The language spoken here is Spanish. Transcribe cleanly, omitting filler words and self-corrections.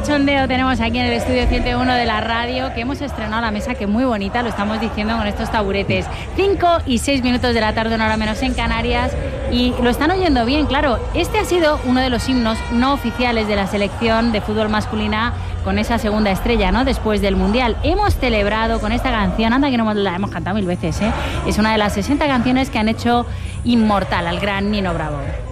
cachondeo tenemos aquí en el estudio 101 de la radio, que hemos estrenado la mesa, que muy bonita, lo estamos diciendo con estos taburetes. 5 y 6 minutos de la tarde, una hora menos en Canarias, y lo están oyendo bien, claro. Este ha sido uno de los himnos no oficiales de la selección de fútbol masculina con esa segunda estrella, ¿no? Después del Mundial. Hemos celebrado con esta canción, anda que no la hemos cantado 1000 veces, ¿eh? Es una de las 60 canciones que han hecho inmortal al gran Nino Bravo.